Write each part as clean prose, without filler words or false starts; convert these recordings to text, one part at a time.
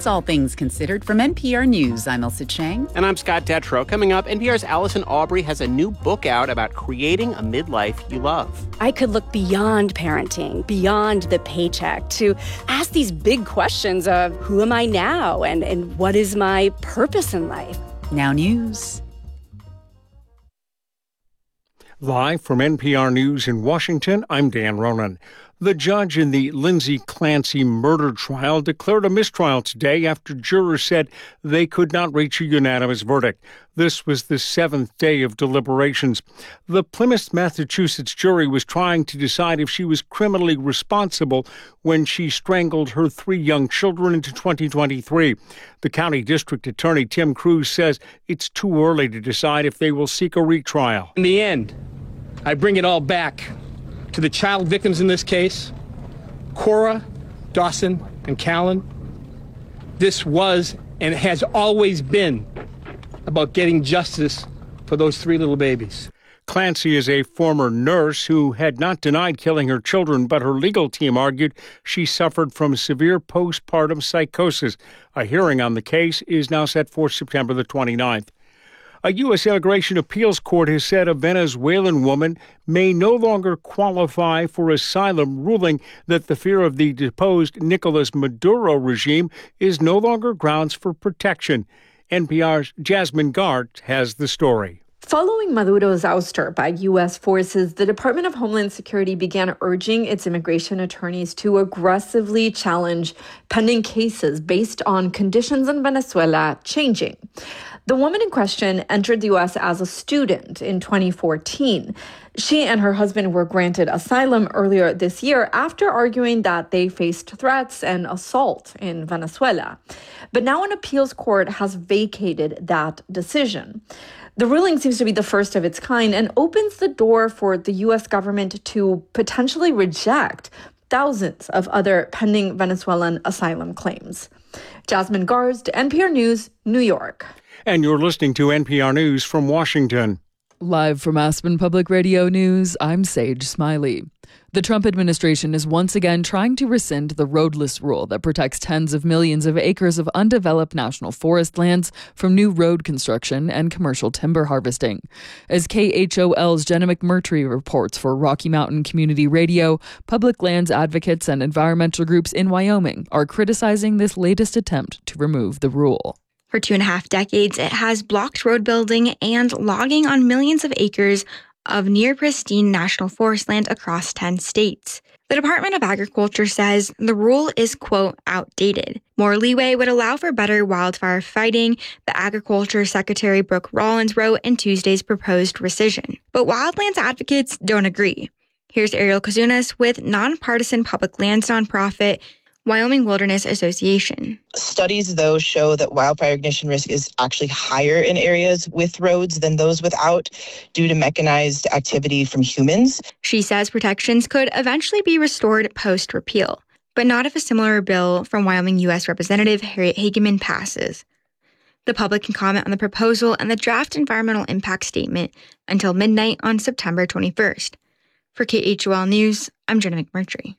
It's All Things Considered from NPR News. I'm Elsa Chang. And I'm Scott Detrow. Coming up, NPR's Allison Aubrey has a new book out about creating a midlife you love. I could look beyond parenting, beyond the paycheck, to ask these big questions of who am I now and what is my purpose in life? Now news. Live from NPR News in Washington, I'm Dan Ronan. The judge in the Lindsay Clancy murder trial declared a mistrial today after jurors said they could not reach a unanimous verdict. This was the seventh day of deliberations. The Plymouth, Massachusetts jury was trying to decide if she was criminally responsible when she strangled her 3 young children into 2023. The county district attorney, Tim Cruz, says it's too early to decide if they will seek a retrial. In the end, I bring it all back to the child victims in this case, Cora, Dawson, and Callan. This was and has always been about getting justice for those 3 little babies. Clancy is a former nurse who had not denied killing her children, but her legal team argued she suffered from severe postpartum psychosis. A hearing on the case is now set for September the 29th. A U.S. Immigration Appeals Court has said a Venezuelan woman may no longer qualify for asylum, ruling that the fear of the deposed Nicolas Maduro regime is no longer grounds for protection. NPR's Jasmine Gart has the story. Following Maduro's ouster by U.S. forces, the Department of Homeland Security began urging its immigration attorneys to aggressively challenge pending cases based on conditions in Venezuela changing. The woman in question entered the U.S. as a student in 2014. She and her husband were granted asylum earlier this year after arguing that they faced threats and assault in Venezuela. But now an appeals court has vacated that decision. The ruling seems to be the first of its kind and opens the door for the U.S. government to potentially reject thousands of other pending Venezuelan asylum claims. Jasmine Garst, NPR News, New York. And you're listening to NPR News from Washington. Live from Aspen Public Radio News, I'm Sage Smiley. The Trump administration is once again trying to rescind the roadless rule that protects tens of millions of acres of undeveloped national forest lands from new road construction and commercial timber harvesting. As KHOL's Jenna McMurtry reports for Rocky Mountain Community Radio, public lands advocates and environmental groups in Wyoming are criticizing this latest attempt to remove the rule. For 2.5 decades, it has blocked road building and logging on millions of acres of near pristine national forest land across 10 states. The Department of Agriculture says the rule is, quote, outdated. More leeway would allow for better wildfire fighting, the Agriculture Secretary Brooke Rollins wrote in Tuesday's proposed rescission. But wildlands advocates don't agree. Here's Ariel Kazunas with nonpartisan public lands nonprofit Wyoming Wilderness Association. Studies, though, show that wildfire ignition risk is actually higher in areas with roads than those without due to mechanized activity from humans. She says protections could eventually be restored post-repeal, but not if a similar bill from Wyoming U.S. Representative Harriet Hageman passes. The public can comment on the proposal and the draft environmental impact statement until midnight on September 21st. For KHOL News, I'm Jenna McMurtry.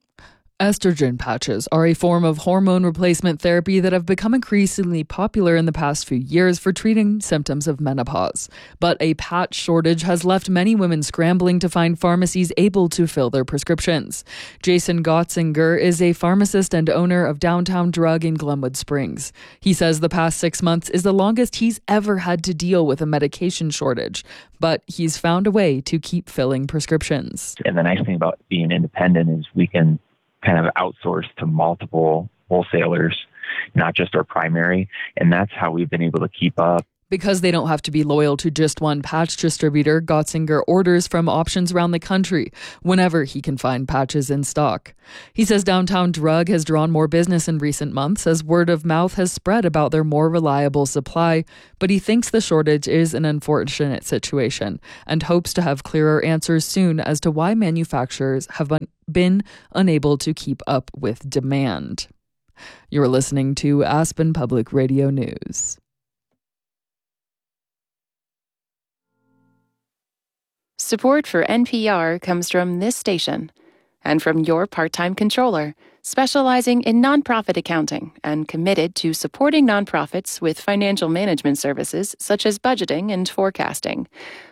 Estrogen patches are a form of hormone replacement therapy that have become increasingly popular in the past few years for treating symptoms of menopause. But a patch shortage has left many women scrambling to find pharmacies able to fill their prescriptions. Jason Gotzinger is a pharmacist and owner of Downtown Drug in Glenwood Springs. He says the past 6 months is the longest he's ever had to deal with a medication shortage, but he's found a way to keep filling prescriptions. And the nice thing about being independent is we can kind of outsource to multiple wholesalers, not just our primary. And that's how we've been able to keep up. Because they don't have to be loyal to just one patch distributor, Gotzinger orders from options around the country whenever he can find patches in stock. He says Downtown Drug has drawn more business in recent months as word of mouth has spread about their more reliable supply, but he thinks the shortage is an unfortunate situation and hopes to have clearer answers soon as to why manufacturers have been unable to keep up with demand. You're listening to Aspen Public Radio News. Support for NPR comes from this station and from your part-time controller, specializing in nonprofit accounting and committed to supporting nonprofits with financial management services such as budgeting and forecasting.